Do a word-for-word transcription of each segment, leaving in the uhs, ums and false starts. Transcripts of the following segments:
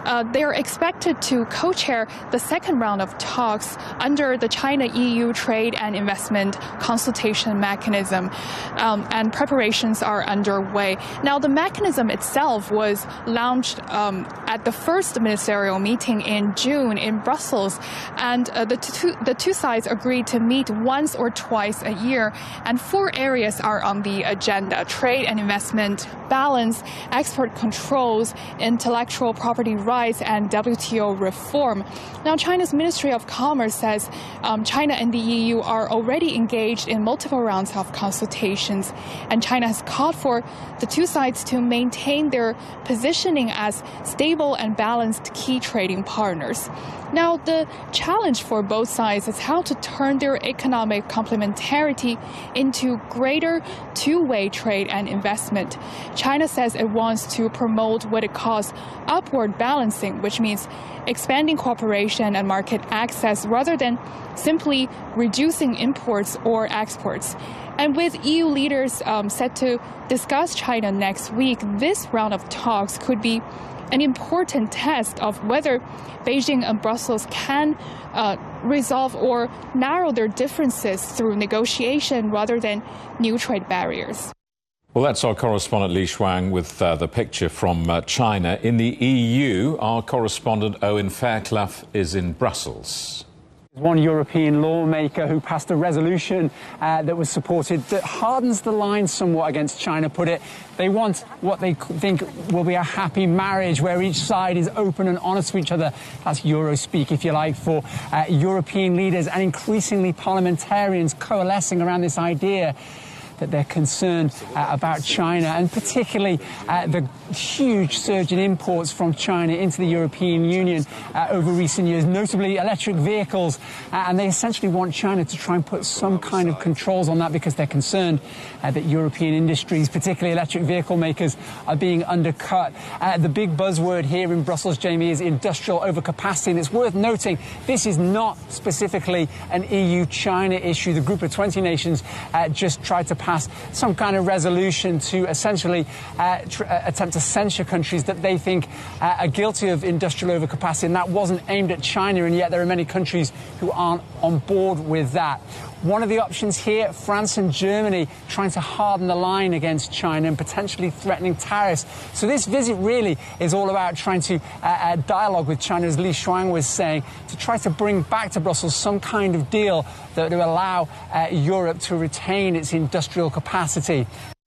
uh, they're expected to co-chair the second round of talks under the China-E U trade and investment consultation mechanism, um, and preparations are underway. Now, the mechanism itself was launched um, at the first ministerial meeting in June in Brussels, and uh, the, two, the two sides agreed to meet once or twice a year, and four areas are on the agenda: trade and investment balance, export controls, intellectual property rights, and W T O reform. Now, China's Ministry of Commerce says um, China and the E U are already engaged in multiple rounds of consultations, and China has called for the two sides to maintain their positioning as stable and balanced key trading partners. Now, the challenge for both sides is how to turn their economic complementarity into greater two-way trade and investment. China says it wants to promote what it calls upward balancing, which means expanding cooperation and market access rather than simply reducing imports or exports. And with E U leaders um, set to discuss China next week, this round of talks could be an important test of whether Beijing and Brussels can uh, resolve or narrow their differences through negotiation rather than new trade barriers. Well, that's our correspondent Li Shuang with uh, the picture from uh, China. In the E U, our correspondent Owen Fairclough is in Brussels. One European lawmaker who passed a resolution uh, that was supported that hardens the line somewhat against China, put it. They want what they think will be a happy marriage where each side is open and honest to each other. That's Eurospeak, if you like, for uh, European leaders and increasingly parliamentarians coalescing around this idea that they're concerned uh, about China, and particularly uh, the huge surge in imports from China into the European Union uh, over recent years, notably electric vehicles. Uh, and they essentially want China to try and put some kind of controls on that because they're concerned uh, that European industries, particularly electric vehicle makers, are being undercut. Uh, the big buzzword here in Brussels, Jamie, is industrial overcapacity. And it's worth noting this is not specifically an E U-China issue. The Group of twenty nations uh, just tried to pass some kind of resolution to essentially uh, tr uh, attempt to censure countries that they think uh, are guilty of industrial overcapacity, and that wasn't aimed at China, and yet there are many countries who aren't on board with that. One of the options here, France and Germany trying to harden the line against China and potentially threatening tariffs. So this visit really is all about trying to uh, uh, dialogue with China, as Li Shuang was saying, to try to bring back to Brussels some kind of deal that will allow uh, Europe to retain its industrial capacity.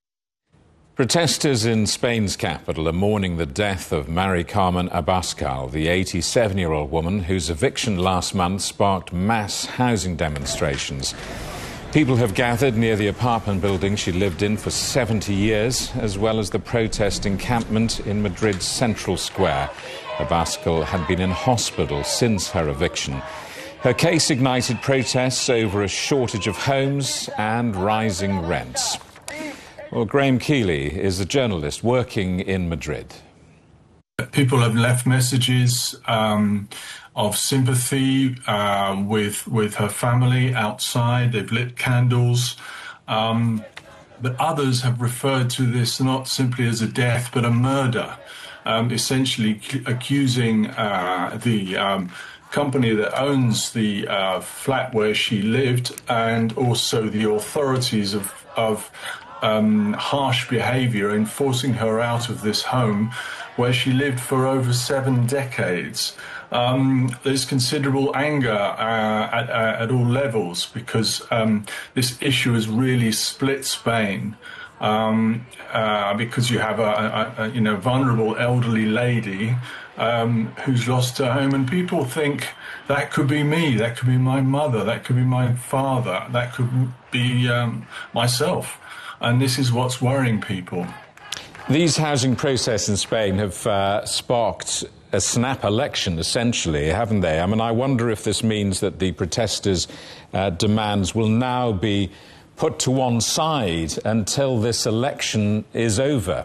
Protesters in Spain's capital are mourning the death of Mari Carmen Abascal, the eighty-seven-year-old woman whose eviction last month sparked mass housing demonstrations. People have gathered near the apartment building she lived in for seventy years, as well as the protest encampment in Madrid's Central Square. Abascal had been in hospital since her eviction. Her case ignited protests over a shortage of homes and rising rents. Well, Graham Keeley is a journalist working in Madrid. People have left messages um, of sympathy uh, with with her family outside. They've lit candles. Um, but others have referred to this not simply as a death, but a murder, um, essentially accusing uh, the um, company that owns the uh, flat where she lived and also the authorities of, of Um, harsh behaviour in forcing her out of this home where she lived for over seven decades. Um, there's considerable anger uh, at, at all levels because um, this issue has really split Spain. Um, uh, because you have a, a, a you know vulnerable elderly lady um, who's lost her home, and people think that could be me, that could be my mother, that could be my father, that could be um, myself. And this is what's worrying people. These housing protests in Spain have uh, sparked a snap election, essentially, haven't they? I mean, I wonder if this means that the protesters' uh, demands will now be put to one side until this election is over.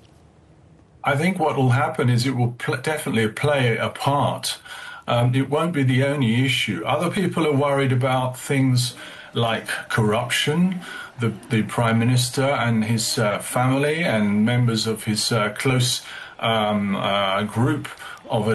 I think what will happen is it will pl- definitely play a part. Um, it won't be the only issue. Other people are worried about things like corruption. The, the Prime Minister and his uh, family and members of his uh, close um, uh, group